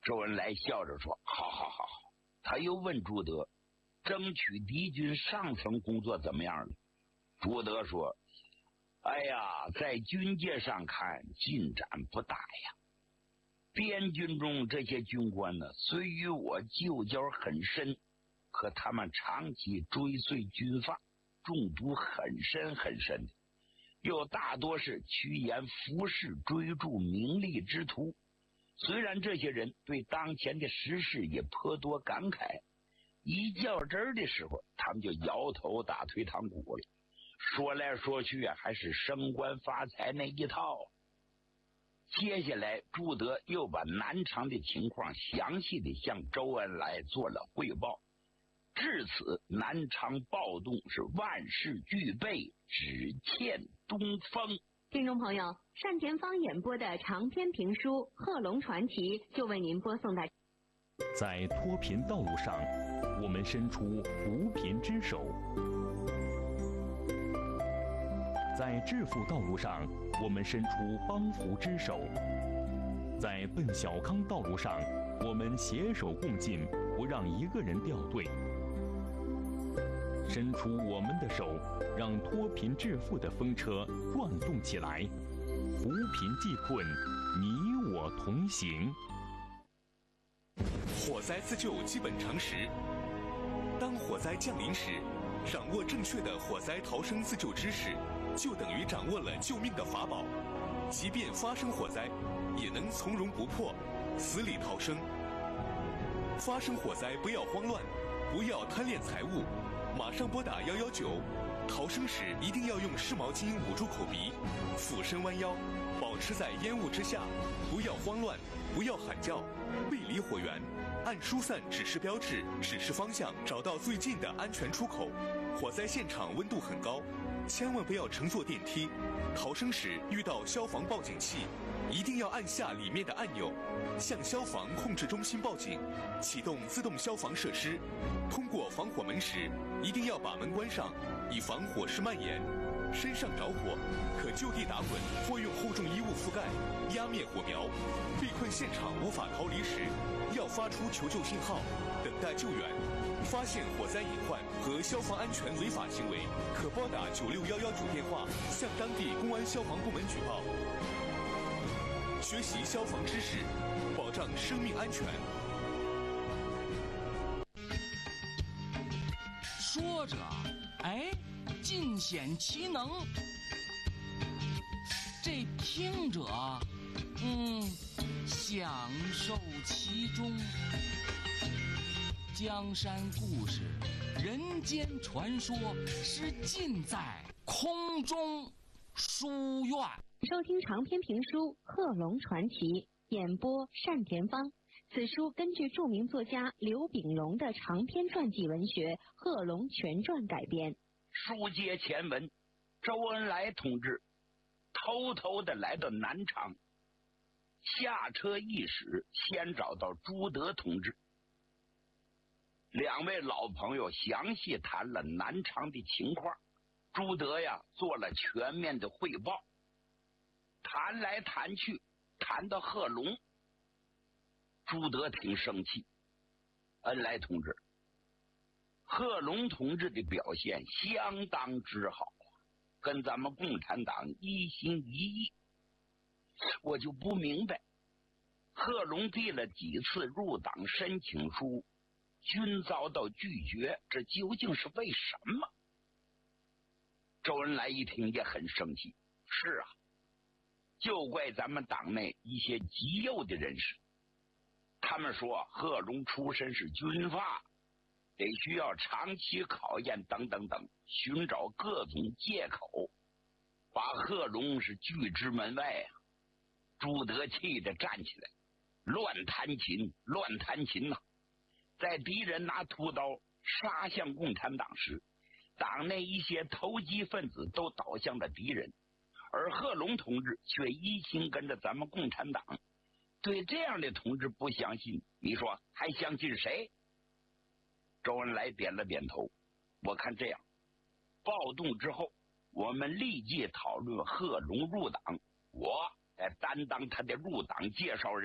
周恩来笑着说：“好好好好。”他又问朱德：“争取敌军上层工作怎么样了？”朱德说：“哎呀，在军界上看进展不大呀。边军中这些军官呢，虽与我旧交很深，可他们长期追随军阀，中毒很深很深的，又大多是趋炎附势、追逐名利之徒。虽然这些人对当前的时事也颇多感慨，一较真儿的时候，他们就摇头打退堂鼓了。说来说去啊，还是升官发财那一套。”接下来朱德又把南昌的情况详细的向周恩来做了汇报。至此，南昌暴动是万事俱备，只欠东风。 听众朋友，单田芳演播的长篇评书《贺龙传奇》就为您播送到。 在脱贫道路上，我们伸出扶贫之手；在致富道路上，我们伸出帮扶之手；在奔小康道路上，我们携手共进，不让一个人掉队。伸出我们的手，让脱贫致富的风车转动起来，扶贫济困，你我同行。 火灾自救基本常识：当火灾降临时，掌握正确的火灾逃生自救知识，就等于掌握了救命的法宝。即便发生火灾，也能从容不迫，死里逃生。发生火灾不要慌乱，不要贪恋财物，马上拨打119。逃生时一定要用湿毛巾捂住口鼻，俯身弯腰，保持在烟雾之下，不要慌乱，不要喊叫，背离火源，按疏散指示标志指示方向，找到最近的安全出口。火灾现场温度很高，千万不要乘坐电梯。逃生时遇到消防报警器，一定要按下里面的按钮，向消防控制中心报警，启动自动消防设施。通过防火门时，一定要把门关上，以防火势蔓延。身上着火，可就地打滚或用厚重衣物覆盖，压灭火苗。被困现场无法逃离时，要发出求救信号，等待救援。发现火灾隐患和消防安全违法行为，可拨打96119电话向当地公安消防部门举报。学习消防知识，保障生命安全。 说着，哎，尽显其能；这听者，享受其中。江山故事，人间传说，是尽在空中书院。 收听长篇评书《贺龙传奇》，演播单田芳。此书根据著名作家刘秉龙的长篇传记文学《贺龙全传》改编。 书接前文，周恩来同志偷偷的来到南昌，下车一驶，先找到朱德同志。两位老朋友详细谈了南昌的情况，朱德呀做了全面的汇报。谈来谈去，谈到贺龙，朱德挺生气。恩来同志，贺龙同志的表现相当之好，跟咱们共产党一心一意。我就不明白，贺龙递了几次入党申请书，均遭到拒绝，这究竟是为什么？周恩来一听也很生气。是啊，就怪咱们党内一些极右的人士，他们说贺龙出身是军阀，得需要长期考验等等等，寻找各种借口，把贺龙是拒之门外啊。朱德气得站起来，乱弹琴，乱弹琴呐！在敌人拿屠刀杀向共产党时，党内一些投机分子都倒向了敌人，而贺龙同志却一心跟着咱们共产党。对这样的同志不相信，你说还相信谁？周恩来点了点头。我看这样，暴动之后，我们立即讨论贺龙入党，我担当他的入党介绍人。